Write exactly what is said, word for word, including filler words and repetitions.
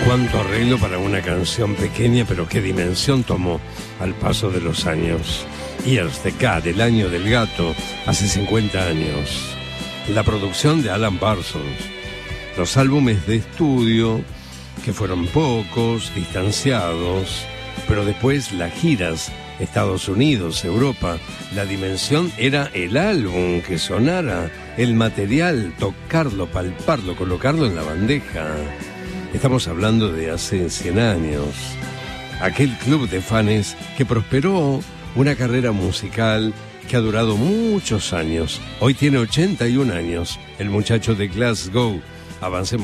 Cuánto arreglo para una canción pequeña, pero qué dimensión tomó al paso de los años. Years the Cat, el año del gato, hace cincuenta años. La producción de Alan Parsons. Los álbumes de estudio, que fueron pocos, distanciados, pero después las giras, Estados Unidos, Europa. La dimensión era el álbum, que sonara, el material, tocarlo, palparlo, colocarlo en la bandeja. Estamos hablando de hace cien años. Aquel club de fans que prosperó, una carrera musical que ha durado muchos años. Hoy tiene ochenta y un años, el muchacho de Glasgow. Avancemos.